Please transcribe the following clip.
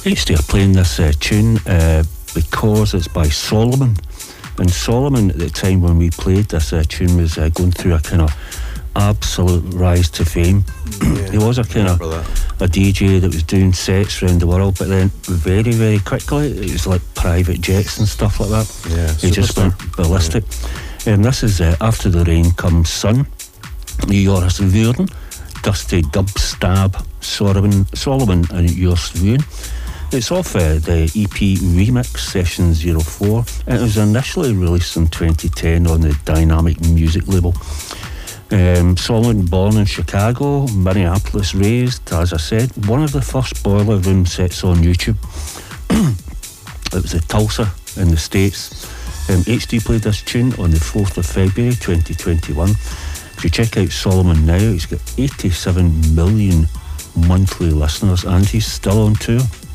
H.D. are playing this tune because it's by Solomon. And Solomon, at the time when we played this tune, was going through a kind of absolute rise to fame. He was a kind of a DJ that was doing sets around the world, but then very, very quickly it was like private jets and stuff like that. He just went ballistic. And this is After the Rain Comes Sun, Joris Vuren, Dusty Dubstab, Solomon and Joris Vuren. It's off the EP Remix Session 04, and it was initially released in 2010 on the Dynamic Music label. Solomon, born in Chicago, Minneapolis raised, as I said, one of the first Boiler Room sets on YouTube. It was at Tulsa in the States. HD played this tune on the 4th of February 2021. If you check out Solomon now, he's got 87 million monthly listeners and he's still on tour.